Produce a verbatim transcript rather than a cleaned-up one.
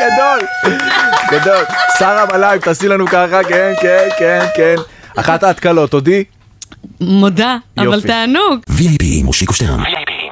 גדול, גדול. שרה בלייב, תעשי לנו ככה, כן, כן, כן, כן. אחת ההתקלות, תודי? מודה, אבל תענוג. וי איי פי, מושיקו שטרן.